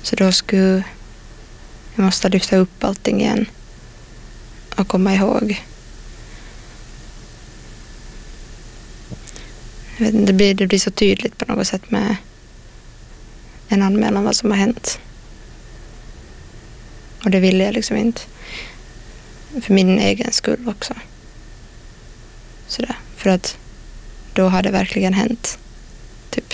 Så då skulle jag måste lyfta upp allting igen och komma ihåg. Jag vet inte, det blir så tydligt på något sätt med en anmälan vad som har hänt. Och det ville jag liksom inte. För min egen skull också. Sådär. För att då hade det verkligen hänt. Typ.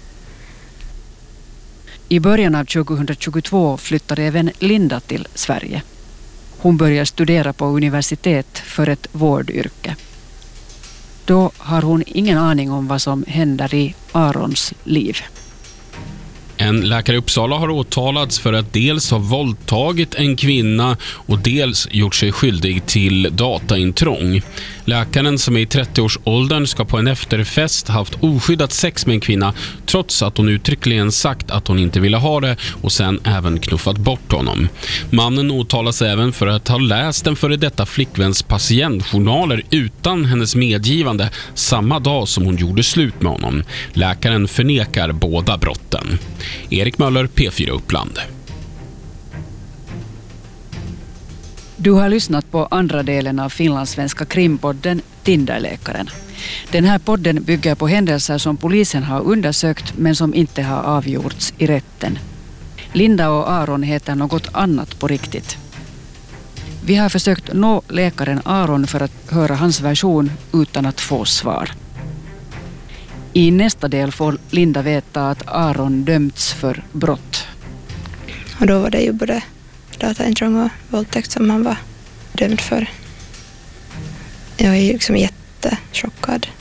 I början av 2022 flyttade även Linda till Sverige. Hon börjar studera på universitet för ett vårdyrke. Då har hon ingen aning om vad som händer i Arons liv. En läkare i Uppsala har åtalats för att dels ha våldtagit en kvinna och dels gjort sig skyldig till dataintrång. Läkaren, som är i 30-årsåldern, ska på en efterfest haft oskyddat sex med en kvinna trots att hon uttryckligen sagt att hon inte ville ha det och sen även knuffat bort honom. Mannen åtalas även för att ha läst den före detta flickväns patientjournaler utan hennes medgivande samma dag som hon gjorde slut med honom. Läkaren förnekar båda brotten. Erik Möller, P4 Uppland. Du har lyssnat på andra delen av finlandssvenska krimpodden Tinderläkaren. Den här podden bygger på händelser som polisen har undersökt men som inte har avgjorts i rätten. Linda och Aron heter något annat på riktigt. Vi har försökt nå läkaren Aron för att höra hans version utan att få svar. I nästa del får Linda veta att Aron dömts för brott. Och då var det ju både dataintrång och våldtäkt som han var dömd för. Jag är ju liksom jättechockad.